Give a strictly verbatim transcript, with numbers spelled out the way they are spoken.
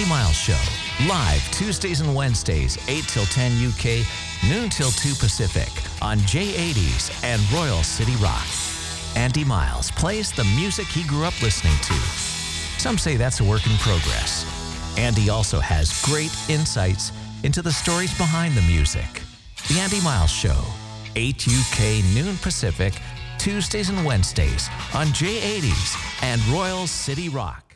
Andy Miles Show, live Tuesdays and Wednesdays, eight till ten U K, noon till two Pacific, on J eighties and Royal City Rock. Andy Miles plays the music he grew up listening to. Some say that's a work in progress. Andy also has great insights into the stories behind the music. The Andy Miles Show, eight U K, noon Pacific, Tuesdays and Wednesdays on J eighties and Royal City Rock.